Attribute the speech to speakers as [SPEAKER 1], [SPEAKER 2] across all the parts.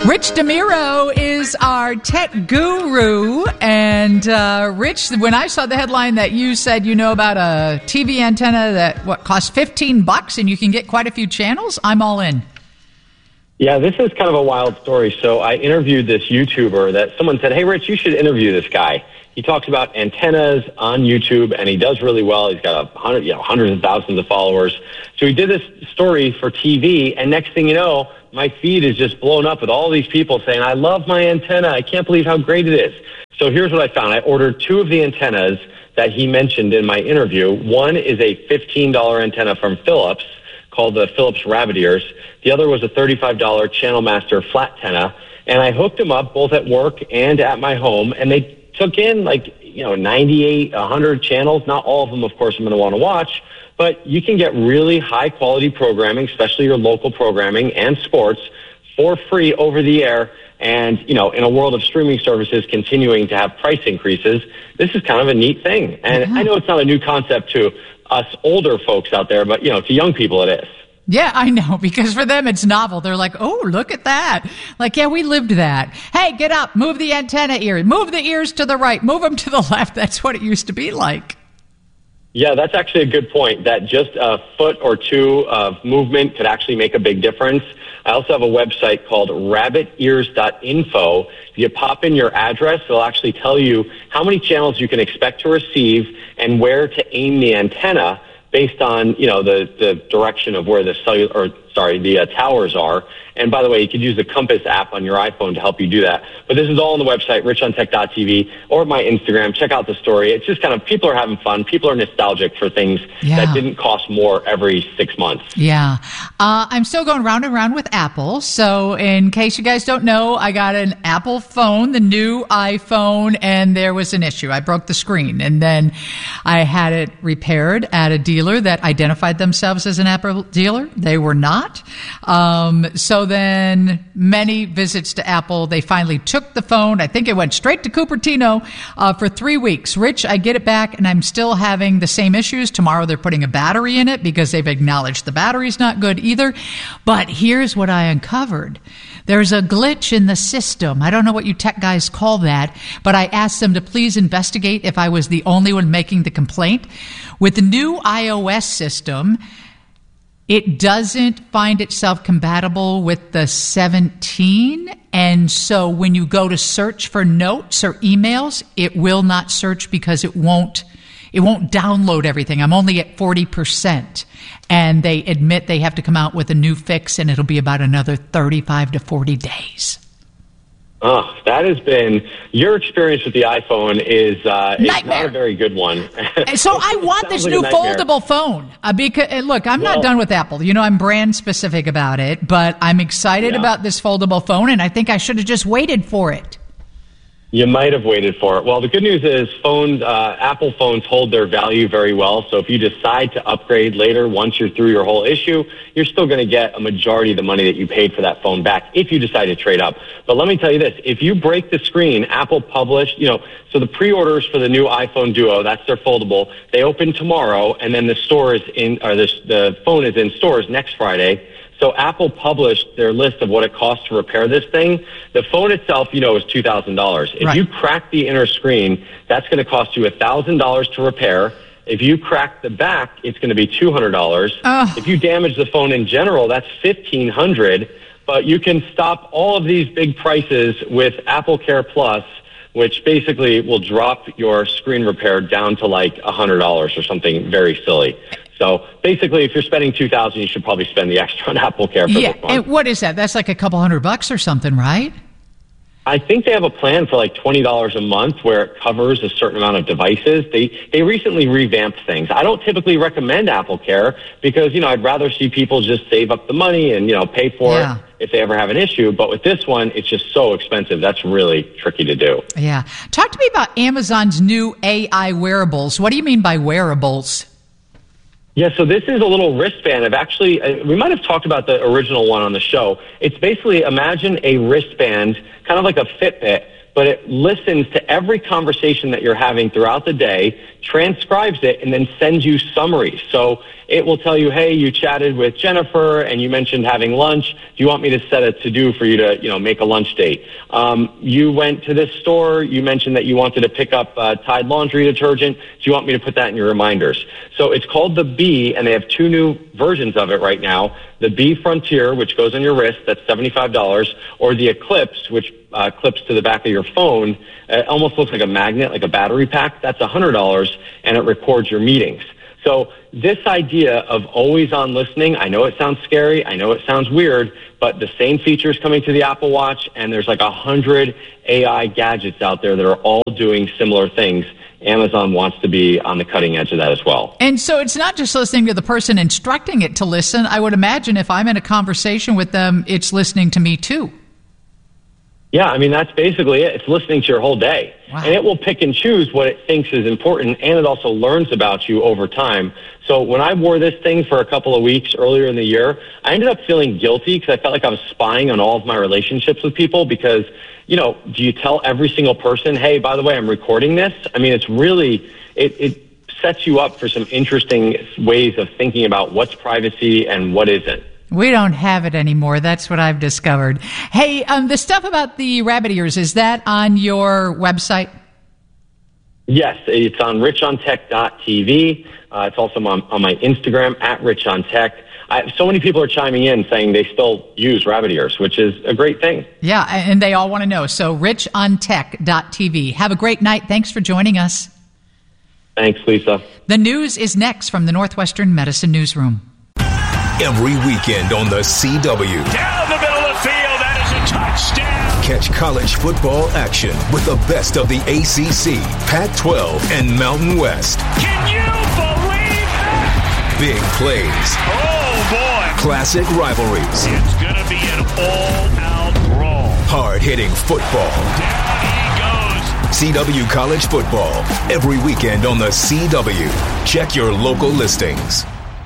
[SPEAKER 1] Rich DeMiro is our tech guru. And Rich, when I saw the headline that you said you know about a TV antenna that costs $15 and you can get quite a few channels, I'm all in.
[SPEAKER 2] Yeah, this is kind of a wild story. So I interviewed this YouTuber that someone said, hey, Rich, you should interview this guy. He talks about antennas on YouTube, and he does really well. He's got hundreds of thousands of followers. So he did this story for TV, and next thing you know, my feed is just blown up with all these people saying, I love my antenna. I can't believe how great it is. So here's what I found. I ordered two of the antennas that he mentioned in my interview. One is a $15 antenna from Philips called the Philips Rabbit Ears. The other was a $35 Channel Master flat antenna. And I hooked them up both at work and at my home, and they took in 98, 100 channels. Not all of them, of course, I'm going to want to watch, but you can get really high quality programming, especially your local programming and sports, for free over the air. And, in a world of streaming services continuing to have price increases, this is kind of a neat thing. And I know it's not a new concept to us older folks out there, but, to young people it is.
[SPEAKER 1] Yeah, I know, because for them it's novel. They're like, oh, look at that. Like, yeah, we lived that. Hey, get up, move the antenna ear, move the ears to the right, move them to the left. That's what it used to be like.
[SPEAKER 2] Yeah, that's actually a good point, that just a foot or two of movement could actually make a big difference. I also have a website called rabbitears.info. If you pop in your address, it'll actually tell you how many channels you can expect to receive and where to aim the antenna based on, the direction of where the towers are. And by the way, you could use the Compass app on your iPhone to help you do that. But this is all on the website, richontech.tv, or my Instagram. Check out the story. It's just kind of, people are having fun. People are nostalgic for things that didn't cost more every 6 months.
[SPEAKER 1] Yeah. I'm still going round and round with Apple. So in case you guys don't know, I got an Apple phone, the new iPhone, and there was an issue. I broke the screen, and then I had it repaired at a dealer that identified themselves as an Apple dealer. They were not. So then many visits to Apple, they finally took the phone. I think it went straight to Cupertino for 3 weeks. Rich, I get it back, and I'm still having the same issues. Tomorrow they're putting a battery in it because they've acknowledged the battery's not good either. But here's what I uncovered. There's a glitch in the system. I don't know what you tech guys call that, but I asked them to please investigate if I was the only one making the complaint. With the new iOS system, it doesn't find itself compatible with the 17. And so when you go to search for notes or emails, it will not search because it won't download everything. I'm only at 40%. And they admit they have to come out with a new fix, and it'll be about another 35 to 40 days.
[SPEAKER 2] Oh, that has been, your experience with the iPhone is not a very good one.
[SPEAKER 1] So I want this new foldable phone. Because, look, I'm not done with Apple. I'm brand specific about it, but I'm excited about this foldable phone, and I think I should have just waited for it.
[SPEAKER 2] You might have waited for it. Well, the good news is Apple phones hold their value very well. So if you decide to upgrade later, once you're through your whole issue, you're still going to get a majority of the money that you paid for that phone back if you decide to trade up. But let me tell you this. If you break the screen, Apple published, so the pre-orders for the new iPhone Duo, that's their foldable, they open tomorrow, and then the phone is in stores next Friday. So Apple published their list of what it costs to repair this thing. The phone itself, is $2,000. If you crack the inner screen, that's going to cost you $1,000 to repair. If you crack the back, it's going to be $200. If you damage the phone in general, that's $1,500. But you can stop all of these big prices with Apple Care Plus, which basically will drop your screen repair down to like $100 or something very silly. So basically, if you're spending $2,000, you should probably spend the extra on Apple Care for this month.
[SPEAKER 1] And what is that? That's like a couple $100 or something, right?
[SPEAKER 2] I think they have a plan for like $20 a month where it covers a certain amount of devices. They recently revamped things. I don't typically recommend Apple Care because, I'd rather see people just save up the money and, pay for it if they ever have an issue. But with this one, it's just so expensive. That's really tricky to do.
[SPEAKER 1] Yeah. Talk to me about Amazon's new AI wearables. What do you mean by wearables?
[SPEAKER 2] Yeah, so this is a little wristband. We might have talked about the original one on the show. It's basically, imagine a wristband, kind of like a Fitbit, but it listens to every conversation that you're having throughout the day, transcribes it, and then sends you summaries. So it will tell you, hey, you chatted with Jennifer and you mentioned having lunch. Do you want me to set a to-do for you to, make a lunch date? You went to this store. You mentioned that you wanted to pick up Tide laundry detergent. Do you want me to put that in your reminders? So it's called the Bee, and they have 2 new versions of it right now. The Bee Frontier, which goes on your wrist, that's $75, or the Eclipse, which clips to the back of your phone. It almost looks like a magnet, like a battery pack. That's $100, and it records your meetings. So this idea of always on listening, I know it sounds scary, I know it sounds weird, but the same features coming to the Apple Watch, and there's like 100 AI gadgets out there that are all doing similar things. Amazon wants to be on the cutting edge of that as well.
[SPEAKER 1] And so it's not just listening to the person instructing it to listen. I would imagine if I'm in a conversation with them, it's listening to me too.
[SPEAKER 2] Yeah, I mean, that's basically it. It's listening to your whole day. Wow. And it will pick and choose what it thinks is important, and it also learns about you over time. So when I wore this thing for a couple of weeks earlier in the year, I ended up feeling guilty because I felt like I was spying on all of my relationships with people because, do you tell every single person, hey, by the way, I'm recording this? I mean, it's really, it sets you up for some interesting ways of thinking about what's privacy and what isn't.
[SPEAKER 1] We don't have it anymore. That's what I've discovered. Hey, the stuff about the rabbit ears, is that on your website?
[SPEAKER 2] Yes, it's on richontech.tv. It's also on my Instagram, @richontech. So many people are chiming in saying they still use rabbit ears, which is a great thing.
[SPEAKER 1] Yeah, and they all want to know. So richontech.tv. Have a great night. Thanks for joining us.
[SPEAKER 2] Thanks, Lisa.
[SPEAKER 1] The news is next from the Northwestern Medicine Newsroom.
[SPEAKER 3] Every weekend on the CW.
[SPEAKER 4] Down the middle of the field, that is a touchdown.
[SPEAKER 3] Catch college football action with the best of the ACC, Pac-12, and Mountain West.
[SPEAKER 4] Can you believe that?
[SPEAKER 3] Big plays.
[SPEAKER 4] Oh, boy.
[SPEAKER 3] Classic rivalries.
[SPEAKER 4] It's going to be an all-out brawl.
[SPEAKER 3] Hard-hitting football.
[SPEAKER 4] Down he goes.
[SPEAKER 3] CW College Football. Every weekend on the CW. Check your local listings.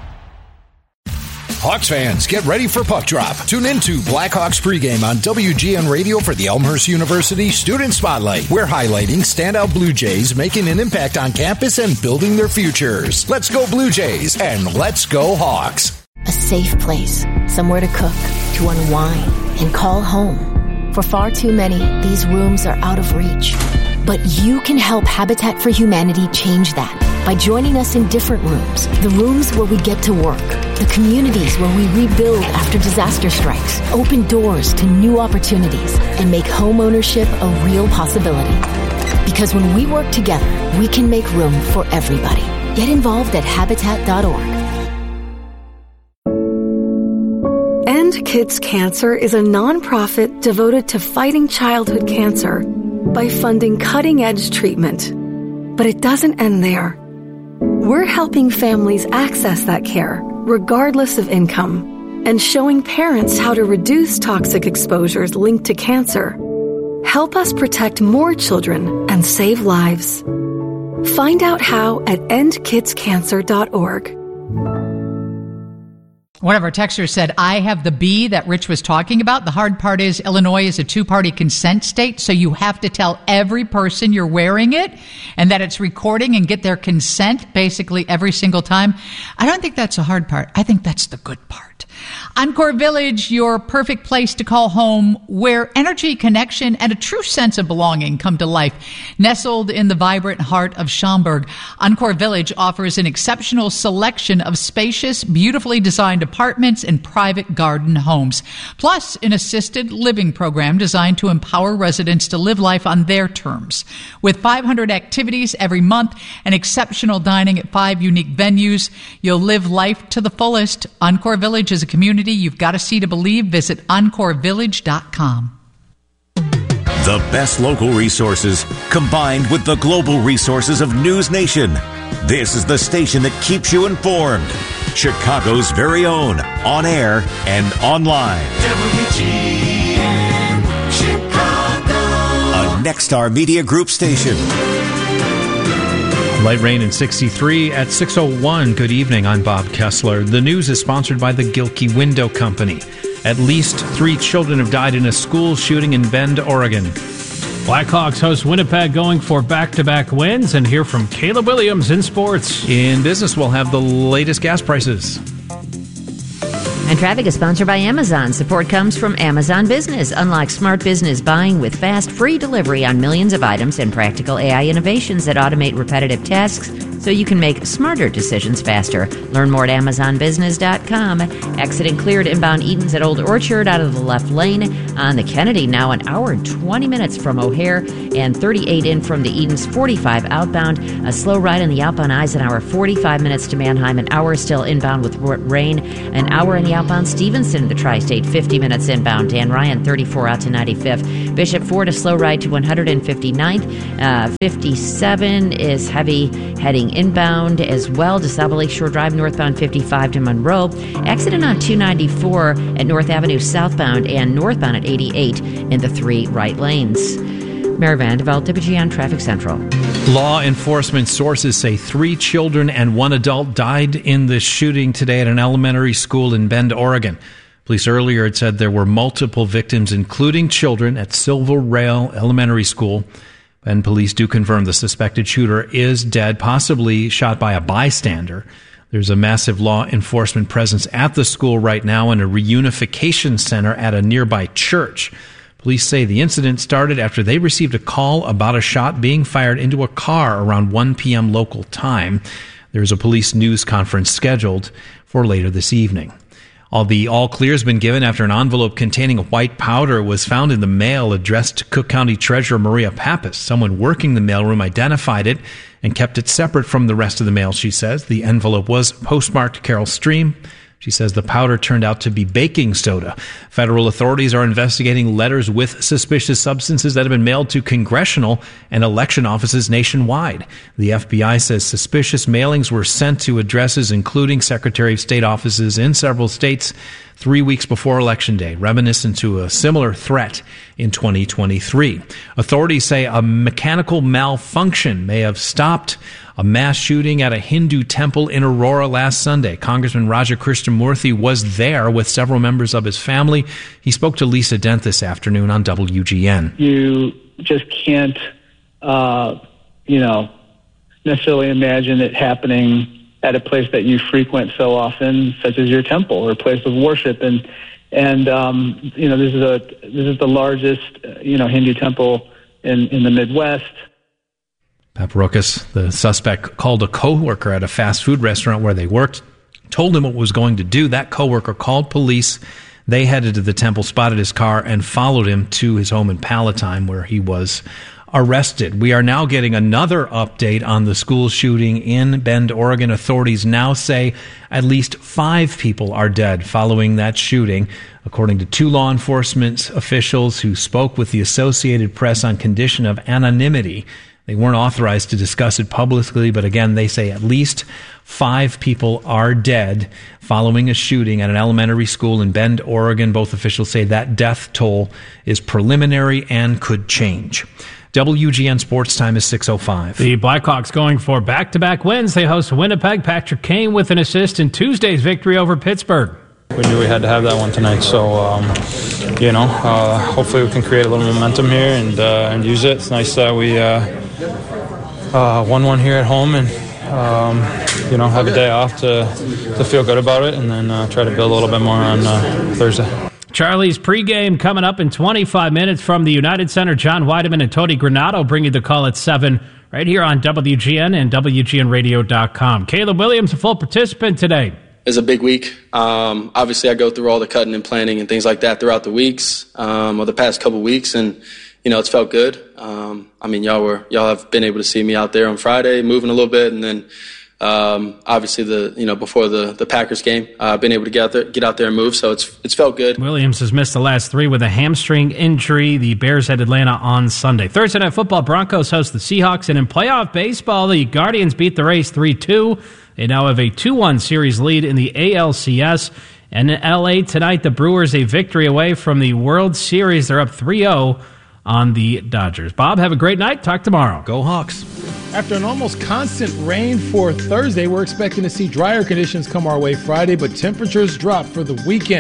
[SPEAKER 5] Hawks fans, get ready for Puck Drop. Tune into Blackhawks pregame on WGN Radio for the Elmhurst University Student Spotlight. We're highlighting standout Blue Jays making an impact on campus and building their futures. Let's go Blue Jays and let's go Hawks.
[SPEAKER 6] A safe place, somewhere to cook, to unwind, and call home. For far too many, these rooms are out of reach. But you can help Habitat for Humanity change that by joining us in different rooms. The rooms where we get to work. The communities where we rebuild after disaster strikes. Open doors to new opportunities and make home ownership a real possibility. Because when we work together, we can make room for everybody. Get involved at Habitat.org.
[SPEAKER 7] End Kids Cancer is a nonprofit devoted to fighting childhood cancer by funding cutting-edge treatment. But it doesn't end there. We're helping families access that care, regardless of income, and showing parents how to reduce toxic exposures linked to cancer. Help us protect more children and save lives. Find out how at endkidscancer.org.
[SPEAKER 1] One of our texters said, I have the Bee that Rich was talking about. The hard part is Illinois is a 2-party consent state, so you have to tell every person you're wearing it and that it's recording and get their consent basically every single time. I don't think that's the hard part. I think that's the good part. Encore Village, your perfect place to call home, where energy, connection, and a true sense of belonging come to life. Nestled in the vibrant heart of Schaumburg, Encore Village offers an exceptional selection of spacious, beautifully designed apartments and private garden homes, plus an assisted living program designed to empower residents to live life on their terms. With 500 activities every month and exceptional dining at 5 unique venues, you'll live life to the fullest. Encore Village is a community you've got to see to believe. Visit EncoreVillage.com.
[SPEAKER 8] The best local resources combined with the global resources of News Nation. This is the station that keeps you informed. Chicago's very own, on air and online. WGN Chicago. A Nexstar Media Group station.
[SPEAKER 9] Light rain in 63 at 6:01. Good evening, I'm Bob Kessler. The news is sponsored by the Gilkey Window Company. At least 3 children have died in a school shooting in Bend, Oregon.
[SPEAKER 10] Blackhawks host Winnipeg going for back-to-back wins, and hear from Caleb Williams in sports.
[SPEAKER 9] In business, we'll have the latest gas prices.
[SPEAKER 11] And traffic is sponsored by Amazon. Support comes from Amazon Business. Unlock smart business buying with fast, free delivery on millions of items and practical AI innovations that automate repetitive tasks so you can make smarter decisions faster. Learn more at AmazonBusiness.com. Exit and cleared inbound Edens at Old Orchard out of the left lane. On the Kennedy, now an hour and 20 minutes from O'Hare, and 38 in from the Edens, 45 outbound. A slow ride on the outbound Eisenhower, 45 minutes to Manheim, an hour still inbound with rain, an hour in the outbound Stevenson, the Tri-State, 50 minutes inbound. Dan Ryan, 34 out to 95th. Bishop Ford, a slow ride to 159th. 57 is heavy heading inbound as well. DeSable Lakeshore Drive northbound 55 to Monroe. Exiting on 294 at North Avenue southbound and northbound at 88 in the 3 right lanes. Mary Vanderveld, WGN Traffic Central.
[SPEAKER 9] Law enforcement sources say 3 children and 1 adult died in the shooting today at an elementary school in Bend, Oregon. Police earlier had said there were multiple victims, including children, at Silver Rail Elementary School. And police do confirm the suspected shooter is dead, possibly shot by a bystander. There's a massive law enforcement presence at the school right now and a reunification center at a nearby church. Police say the incident started after they received a call about a shot being fired into a car around 1 p.m. local time. There's a police news conference scheduled for later this evening. All clear has been given after an envelope containing a white powder was found in the mail addressed to Cook County Treasurer Maria Pappas. Someone working the mailroom identified it and kept it separate from the rest of the mail, she says. The envelope was postmarked Carol Stream. She says the powder turned out to be baking soda. Federal authorities are investigating letters with suspicious substances that have been mailed to congressional and election offices nationwide. The FBI says suspicious mailings were sent to addresses including Secretary of State offices in several states 3 weeks before Election Day, reminiscent to a similar threat in 2023. Authorities say a mechanical malfunction may have stopped a mass shooting at a Hindu temple in Aurora last Sunday. Congressman Raja Krishnamurthy was there with several members of his family. He spoke to Lisa Dent this afternoon on WGN.
[SPEAKER 12] You just can't, necessarily imagine it happening at a place that you frequent so often, such as your temple or a place of worship. And this is the largest, Hindu temple in the Midwest.
[SPEAKER 9] Paparokis, the suspect, called a co-worker at a fast food restaurant where they worked, told him what was going to do. That co-worker called police. They headed to the temple, spotted his car, and followed him to his home in Palatine, where he was arrested. We are now getting another update on the school shooting in Bend, Oregon. Authorities now say at least 5 people are dead following that shooting, according to 2 law enforcement officials who spoke with the Associated Press on condition of anonymity. They weren't authorized to discuss it publicly, but again, they say at least 5 people are dead following a shooting at an elementary school in Bend, Oregon. Both officials say that death toll is preliminary and could change. WGN Sports Time is 6:05.
[SPEAKER 10] The Blackhawks going for back-to-back wins. They host Winnipeg. Patrick Kane with an assist in Tuesday's victory over Pittsburgh.
[SPEAKER 13] We knew we had to have that one tonight, so hopefully we can create a little momentum here and use it. It's nice that we won one here at home and have a day off to feel good about it, and then try to build a little bit more on Thursday.
[SPEAKER 10] Charlie's pregame coming up in 25 minutes from the United Center. John Weideman and Tony Granato bring you the call at 7 right here on WGN and WGNradio.com. Caleb Williams, a full participant today.
[SPEAKER 14] It's a big week. Obviously, I go through all the cutting and planning and things like that throughout the weeks, or the past couple weeks, and it's felt good. Y'all have been able to see me out there on Friday, moving a little bit, and then obviously before the Packers game, I've been able to get out there and move, so it's felt good.
[SPEAKER 10] Williams has missed the last 3 with a hamstring injury. The Bears head Atlanta on Sunday. Thursday Night Football, Broncos host the Seahawks, and in playoff baseball, the Guardians beat the Rays 3-2. They now have a 2-1 series lead in the ALCS. And in L.A. tonight, the Brewers a victory away from the World Series. They're up 3-0 on the Dodgers. Bob, have a great night. Talk tomorrow.
[SPEAKER 9] Go Hawks.
[SPEAKER 15] After an almost constant rain for Thursday, we're expecting to see drier conditions come our way Friday, but temperatures drop for the weekend.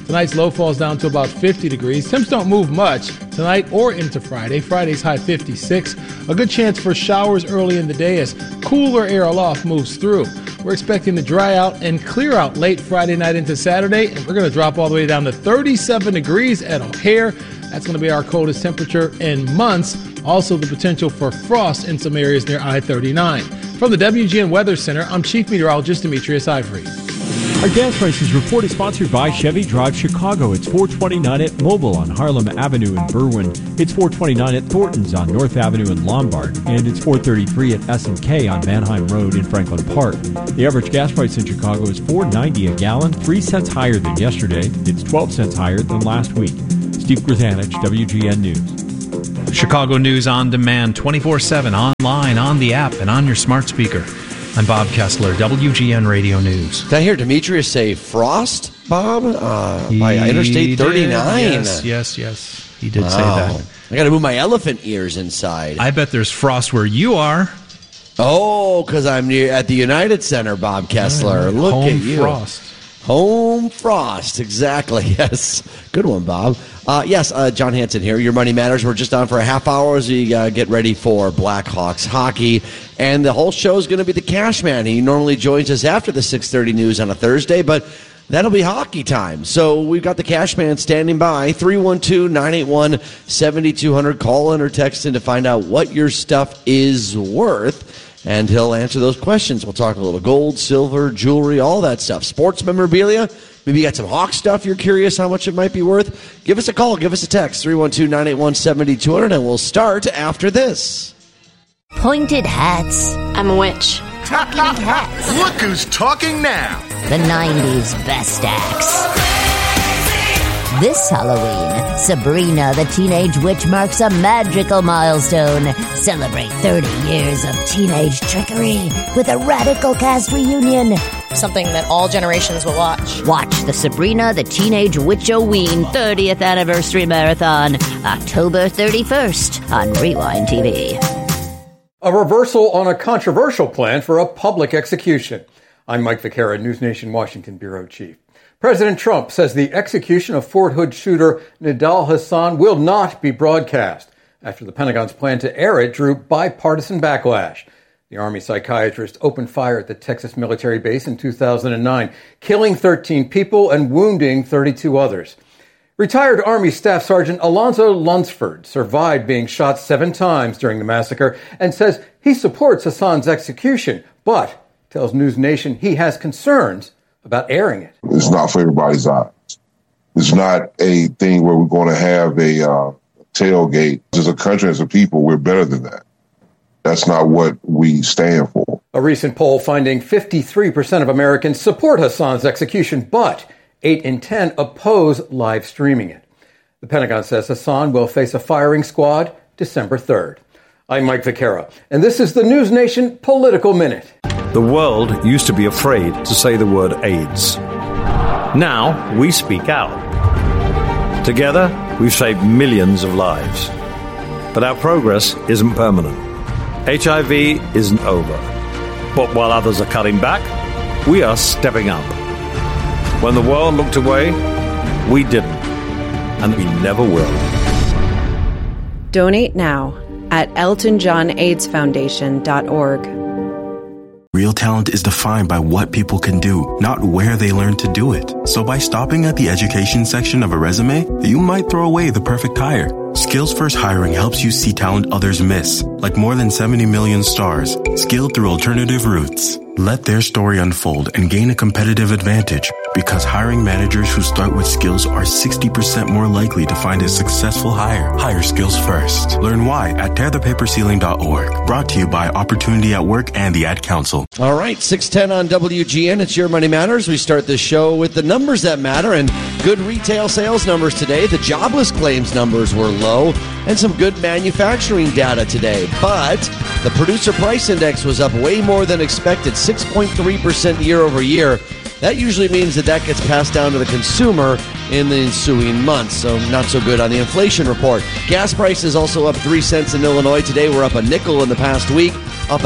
[SPEAKER 15] Tonight's low falls down to about 50 degrees. Temps don't move much tonight or into Friday. Friday's high 56. A good chance for showers early in the day as cooler air aloft moves through. We're expecting to dry out and clear out late Friday night into Saturday, and we're going to drop all the way down to 37 degrees at O'Hare. That's going to be our coldest temperature in months. Also, the potential for frost in some areas near I-39. From the WGN Weather Center, I'm Chief Meteorologist Demetrius Ivory.
[SPEAKER 16] Our gas prices report is sponsored by Chevy Drive Chicago. It's $4.29 at Mobile on Harlem Avenue in Berwyn. It's $4.29 at Thornton's on North Avenue in Lombard. And it's $4.33 at S&K on Manheim Road in Franklin Park. The average gas price in Chicago is $4.90 a gallon, 3 cents higher than yesterday. It's 12 cents higher than last week. Steve Grzanich, WGN News.
[SPEAKER 9] Chicago News on demand, 24/7, online, on the app, and on your smart speaker. I'm Bob Kessler, WGN Radio News.
[SPEAKER 17] Did I hear Demetrius say frost, Bob? By Interstate 39?
[SPEAKER 9] Yes, he did say that.
[SPEAKER 17] I got to move my elephant ears inside.
[SPEAKER 9] I bet there's frost where you are.
[SPEAKER 17] Oh, because I'm near at the United Center, Bob Kessler. Look
[SPEAKER 9] home
[SPEAKER 17] at you.
[SPEAKER 9] Frost.
[SPEAKER 17] Home frost, exactly. Yes. Good one, Bob. Yes, John Hanson here. Your Money Matters. We're just on for a half hour as we get ready for Blackhawks hockey. And the whole show is going to be the Cash Man. He normally joins us after the 6:30 news on a Thursday, but that'll be hockey time. So we've got the Cash Man standing by. 312-981-7200. Call in or text in to find out what your stuff is worth. And he'll answer those questions. We'll talk a little gold, silver, jewelry, all that stuff. Sports memorabilia. Maybe you got some Hawk stuff you're curious how much it might be worth. Give us a call. Give us a text. 312-981-7200. And we'll start after this.
[SPEAKER 11] Pointed hats.
[SPEAKER 18] I'm a witch.
[SPEAKER 11] Talking hats.
[SPEAKER 19] Look who's talking now.
[SPEAKER 11] The 90s best acts. This Halloween, Sabrina the Teenage Witch marks a magical milestone. Celebrate 30 years of teenage trickery with a radical cast reunion.
[SPEAKER 18] Something that all generations will watch.
[SPEAKER 11] Watch the Sabrina the Teenage Witch-O-Ween 30th Anniversary Marathon, October 31st on Rewind TV.
[SPEAKER 20] A reversal on a controversial plan for a public execution. I'm Mike Vaquera, News Nation Washington Bureau Chief. President Trump says the execution of Fort Hood shooter Nidal Hasan will not be broadcast after the Pentagon's plan to air it drew bipartisan backlash. The Army psychiatrist opened fire at the Texas military base in 2009, killing 13 people and wounding 32 others. Retired Army Staff Sergeant Alonzo Lunsford survived being shot 7 times during the massacre and says he supports Hasan's execution, but tells News Nation he has concerns about airing it.
[SPEAKER 21] It's not for everybody's eyes. It's not a thing where we're going to have a tailgate. As a country, as a people, we're better than that. That's not what we stand for.
[SPEAKER 20] A recent poll finding 53% of Americans support Hasan's execution, but 8 in 10 oppose live streaming it. The Pentagon says Hasan will face a firing squad December 3rd. I'm Mike Vaquera, and this is the News Nation Political Minute.
[SPEAKER 22] The world used to be afraid to say the word AIDS. Now we speak out. Together, we've saved millions of lives. But our progress isn't permanent. HIV isn't over. But while others are cutting back, we are stepping up. When the world looked away, we didn't. And we never will.
[SPEAKER 23] Donate now at EltonJohnAIDSFoundation.org.
[SPEAKER 24] Real talent is defined by what people can do, not where they learn to do it. So by stopping at the education section of a resume, you might throw away the perfect hire. Skills First Hiring helps you see talent others miss, like more than 70 million stars, skilled through alternative routes. Let their story unfold and gain a competitive advantage, because hiring managers who start with skills are 60% more likely to find a successful hire. Hire skills first. Learn why at tearthepaperceiling.org. Brought to you by Opportunity at Work and the Ad Council.
[SPEAKER 17] All right, 6:10 on WGN. It's Your Money Matters. We start the show with the numbers that matter and good retail sales numbers today. The jobless claims numbers were low and some good manufacturing data today. But the producer price index was up way more than expected, 6.3% year over year. That usually means that gets passed down to the consumer in the ensuing months, so not so good on the inflation report. Gas prices also up 3 cents in Illinois today. We're up a nickel in the past week. up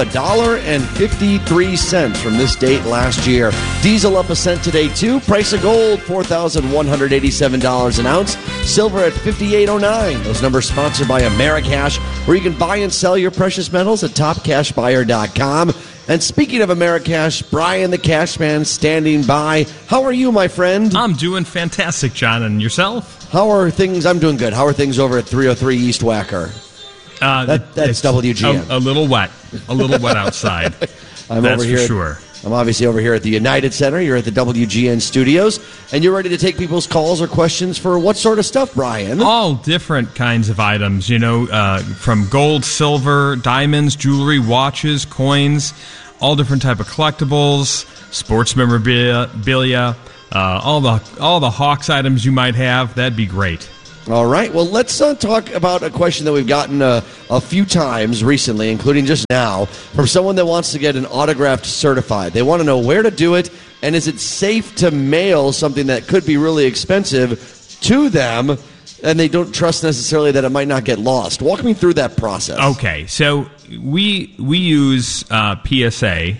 [SPEAKER 17] $1.53 from this date last year. Diesel up a cent today, too. Price of gold, $4,187 an ounce. Silver at $58.09. Those numbers sponsored by Americash, where you can buy and sell your precious metals at topcashbuyer.com. And speaking of Americash, Brian the Cash Man standing by. How are you, my friend?
[SPEAKER 2] I'm doing fantastic, John. And yourself?
[SPEAKER 17] How are things? I'm doing good. How are things over at 303 East Wacker? That's WGN.
[SPEAKER 2] A little wet. A little wet outside.
[SPEAKER 17] That's
[SPEAKER 2] over here for sure.
[SPEAKER 17] I'm obviously over here at the United Center. You're at the WGN studios, and you're ready to take people's calls or questions for what sort of stuff, Brian?
[SPEAKER 2] All different kinds of items, from gold, silver, diamonds, jewelry, watches, coins, all different type of collectibles, sports memorabilia, all the Hawks items you might have. That'd be great.
[SPEAKER 17] All right. Well, let's talk about a question that we've gotten a few times recently, including just now, from someone that wants to get an autographed certified. They want to know where to do it, and is it safe to mail something that could be really expensive to them, and they don't trust necessarily that it might not get lost. Walk me through that process.
[SPEAKER 2] Okay. So we use PSA.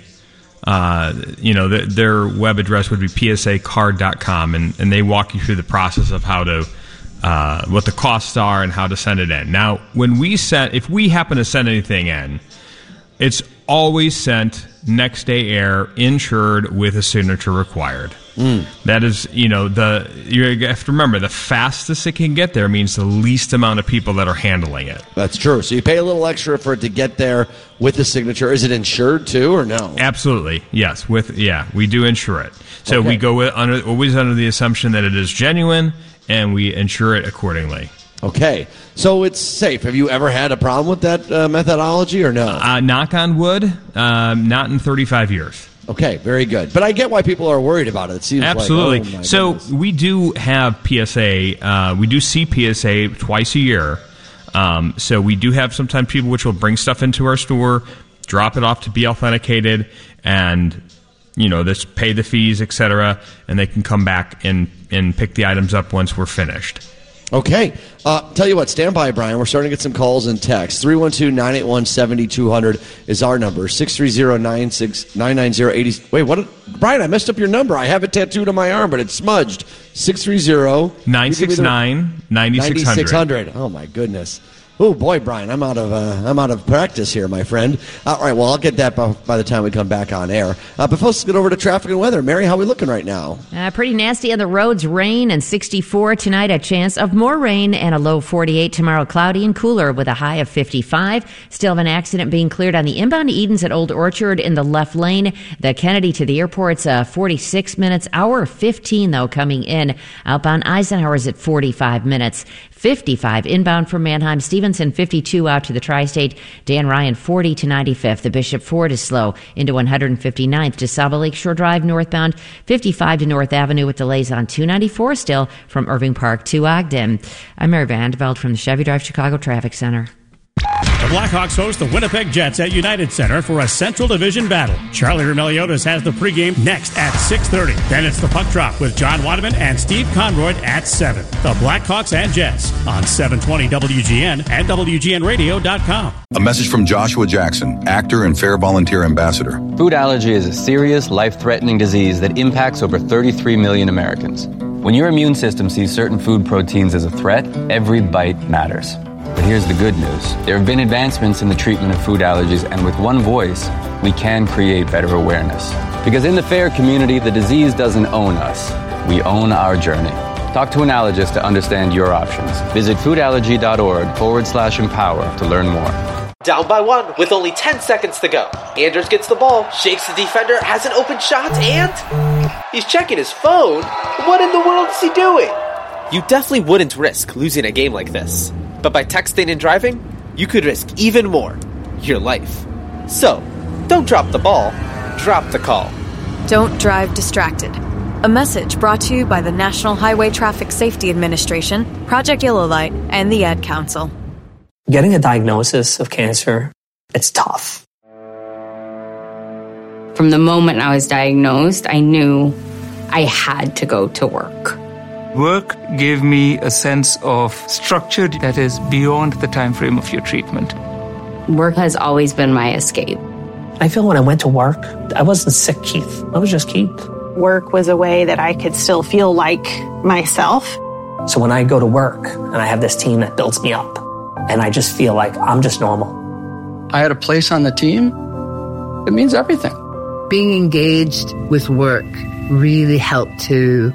[SPEAKER 2] Their web address would be psacard.com, and they walk you through the process of how to what the costs are and how to send it in. Now, if we happen to send anything in, it's always sent next day air, insured, with a signature required. That is, you have to remember, the fastest it can get there means the least amount of people that are handling it.
[SPEAKER 17] That's true. So you pay a little extra for it to get there with the signature. Is it insured too, or no?
[SPEAKER 2] Absolutely, yes. We do insure it. So we go always under the assumption that it is genuine, and we insure it accordingly.
[SPEAKER 17] Okay, so it's safe. Have you ever had a problem with that methodology or no?
[SPEAKER 2] Knock on wood, not in 35 years.
[SPEAKER 17] Okay, very good. But I get why people are worried about it. It seems
[SPEAKER 2] absolutely.
[SPEAKER 17] Like, oh my goodness.
[SPEAKER 2] We do have PSA. We do see PSA twice a year. So we do have sometimes people which will bring stuff into our store, drop it off to be authenticated, and just pay the fees, etc., and they can come back and pick the items up once we're finished.
[SPEAKER 17] Okay. Tell you what, stand by, Brian. We're starting to get some calls and texts. 312-981-7200 is our number. 630-990-80. Wait, what? Brian, I messed up your number. I have it tattooed on my arm, but it's smudged.
[SPEAKER 2] 630-969-9600.
[SPEAKER 17] Oh, my goodness. Oh boy, Brian, I'm out of practice here, my friend. All right, well, I'll get that by the time we come back on air. But folks, let's get over to traffic and weather. Mary, how are we looking right now?
[SPEAKER 11] Pretty nasty on the roads. Rain and 64 tonight. A chance of more rain and a low 48 tomorrow. Cloudy and cooler with a high of 55. Still have an accident being cleared on the inbound to Edens at Old Orchard in the left lane. The Kennedy to the airport's 46 minutes. Hour 15 though coming in. Outbound Eisenhower's at 45 minutes. 55 inbound from Mannheim. Stevenson 52 out to the Tri-State. Dan Ryan 40 to 95th. The Bishop Ford is slow into 159th to Saba Lakeshore Drive northbound. 55 to North Avenue with delays on 294 still from Irving Park to Ogden. I'm Mary Vandeveld from the Chevy Drive Chicago Traffic Center.
[SPEAKER 4] The Blackhawks host the Winnipeg Jets at United Center for a Central Division battle. Charlie Roumeliotis has the pregame next at 6:30. Then it's the puck drop with John Waterman and Steve Conroy at 7. The Blackhawks and Jets on 720 WGN and WGNradio.com.
[SPEAKER 19] A message from Joshua Jackson, actor and Fair Volunteer Ambassador.
[SPEAKER 23] Food allergy is a serious, life-threatening disease that impacts over 33 million Americans. When your immune system sees certain food proteins as a threat, every bite matters. But here's the good news. There have been advancements in the treatment of food allergies, and with one voice, we can create better awareness. Because in the FAIR community, the disease doesn't own us. We own our journey. Talk to an allergist to understand your options. Visit foodallergy.org/empower to learn more.
[SPEAKER 25] Down by one with only 10 seconds to go. Anders gets the ball, shakes the defender, has an open shot, and he's checking his phone. What in the world is he doing? You definitely wouldn't risk losing a game like this. But by texting and driving, you could risk even more, your life. So, don't drop the ball, drop the call.
[SPEAKER 26] Don't drive distracted. A message brought to you by the National Highway Traffic Safety Administration, Project Yellow Light, and the Ad Council.
[SPEAKER 27] Getting a diagnosis of cancer, it's tough.
[SPEAKER 28] From the moment I was diagnosed, I knew I had to go to work.
[SPEAKER 29] Work gave me a sense of structure that is beyond the time frame of your treatment.
[SPEAKER 28] Work has always been my escape.
[SPEAKER 27] I feel when I went to work, I wasn't sick Keith. I was just Keith.
[SPEAKER 1] Work was a way that I could still feel like myself.
[SPEAKER 27] So when I go to work and I have this team that builds me up, and I just feel like I'm just normal.
[SPEAKER 3] I had a place on the team. It means everything.
[SPEAKER 5] Being engaged with work really helped to,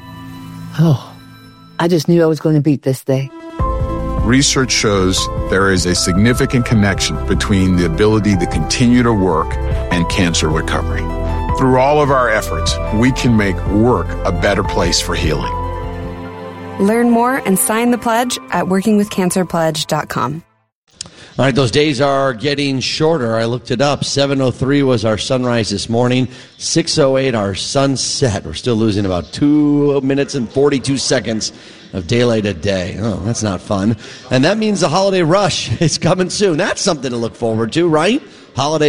[SPEAKER 5] I just knew I was going to beat this day.
[SPEAKER 6] Research shows there is a significant connection between the ability to continue to work and cancer recovery. Through all of our efforts, we can make work a better place for healing.
[SPEAKER 7] Learn more and sign the pledge at workingwithcancerpledge.com.
[SPEAKER 17] All right, those days are getting shorter. I looked it up. 7:03 was our sunrise this morning. 6:08 our sunset. We're still losing about 2 minutes and 42 seconds of daylight a day. Oh, that's not fun. And that means the holiday rush is coming soon. That's something to look forward to, right? Holiday